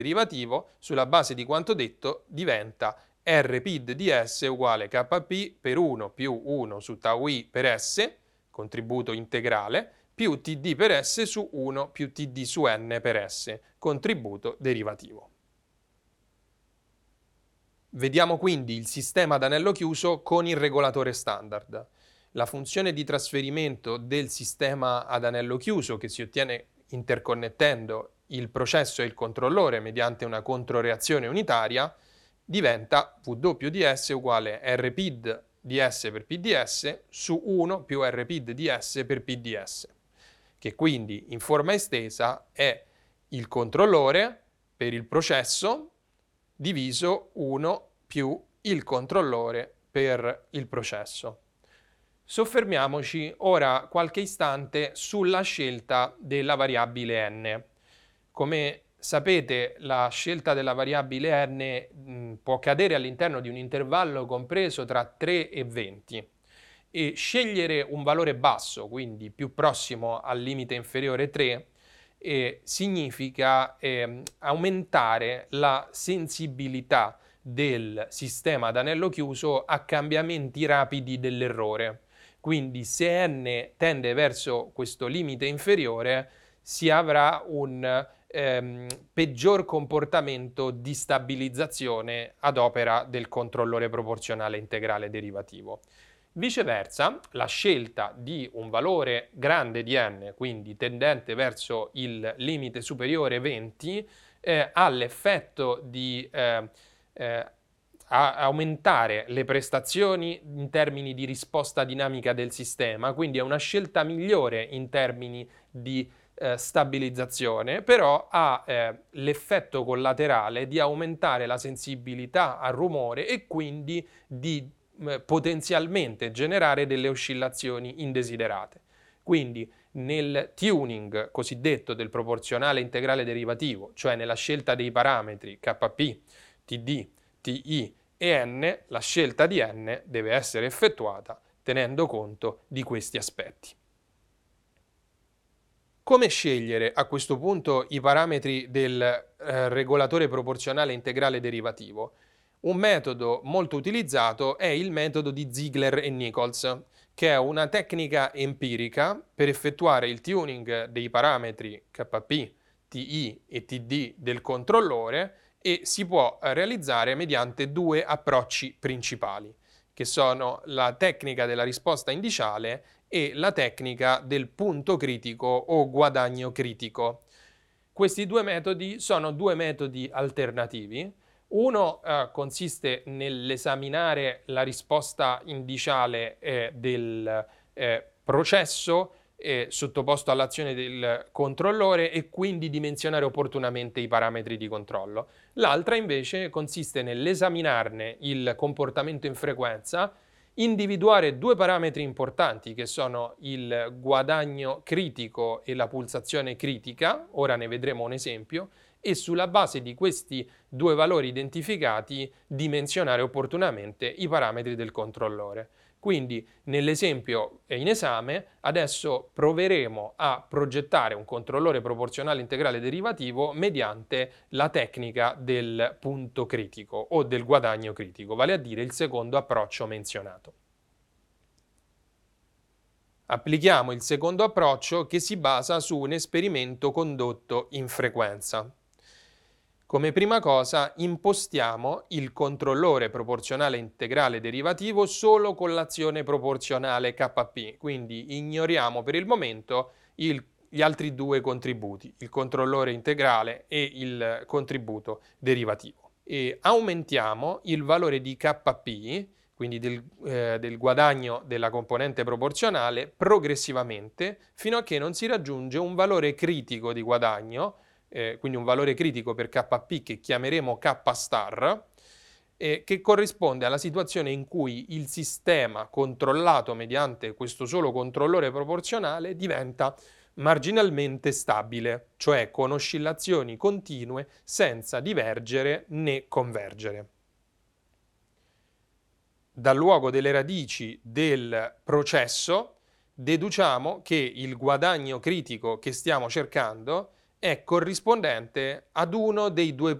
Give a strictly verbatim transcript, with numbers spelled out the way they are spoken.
derivativo, sulla base di quanto detto, diventa R P I D di S uguale K P per uno più uno su tau I per S, contributo integrale, più T D per S su uno più T D su N per S, contributo derivativo. Vediamo quindi il sistema ad anello chiuso con il regolatore standard. La funzione di trasferimento del sistema ad anello chiuso, che si ottiene interconnettendo il processo e il controllore mediante una controreazione unitaria, diventa W di S uguale R P I D di S per P di S su uno più R P I D di S per P di S, che quindi in forma estesa è il controllore per il processo diviso uno più il controllore per il processo. Soffermiamoci ora qualche istante sulla scelta della variabile n. Come sapete, la scelta della variabile n mh, può cadere all'interno di un intervallo compreso tra tre e venti e scegliere un valore basso, quindi più prossimo al limite inferiore tre, eh, significa eh, aumentare la sensibilità del sistema ad anello chiuso a cambiamenti rapidi dell'errore. Quindi se n tende verso questo limite inferiore si avrà un ehm, peggior comportamento di stabilizzazione ad opera del controllore proporzionale integrale derivativo. Viceversa, la scelta di un valore grande di n, quindi tendente verso il limite superiore venti, eh, ha l'effetto di eh, eh, aumentare le prestazioni in termini di risposta dinamica del sistema, quindi è una scelta migliore in termini di eh, stabilizzazione, però ha eh, l'effetto collaterale di aumentare la sensibilità al rumore e quindi di potenzialmente generare delle oscillazioni indesiderate. Quindi nel tuning cosiddetto del proporzionale integrale derivativo, cioè nella scelta dei parametri K P, T D, T I e N, la scelta di N deve essere effettuata tenendo conto di questi aspetti. Come scegliere a questo punto i parametri del eh, regolatore proporzionale integrale derivativo? Un metodo molto utilizzato è il metodo di Ziegler e Nichols, che è una tecnica empirica per effettuare il tuning dei parametri K P, T I e T D del controllore e si può realizzare mediante due approcci principali, che sono la tecnica della risposta indiciale e la tecnica del punto critico o guadagno critico. Questi due metodi sono due metodi alternativi. Uno eh, consiste nell'esaminare la risposta indiciale eh, del eh, processo eh, sottoposto all'azione del controllore e quindi dimensionare opportunamente i parametri di controllo. L'altra invece consiste nell'esaminarne il comportamento in frequenza, individuare due parametri importanti che sono il guadagno critico e la pulsazione critica, ora ne vedremo un esempio, e sulla base di questi due valori identificati dimensionare opportunamente i parametri del controllore. Quindi nell'esempio in esame adesso proveremo a progettare un controllore proporzionale integrale derivativo mediante la tecnica del punto critico o del guadagno critico, vale a dire il secondo approccio menzionato. Applichiamo il secondo approccio che si basa su un esperimento condotto in frequenza. Come prima cosa impostiamo il controllore proporzionale integrale derivativo solo con l'azione proporzionale K P, quindi ignoriamo per il momento il, gli altri due contributi, il controllore integrale e il contributo derivativo. E aumentiamo il valore di K P, quindi del, eh, del guadagno della componente proporzionale, progressivamente fino a che non si raggiunge un valore critico di guadagno, Eh, quindi un valore critico per K P che chiameremo K star, eh, che corrisponde alla situazione in cui il sistema controllato mediante questo solo controllore proporzionale diventa marginalmente stabile, cioè con oscillazioni continue senza divergere né convergere. Dal luogo delle radici del processo deduciamo che il guadagno critico che stiamo cercando è corrispondente ad uno dei due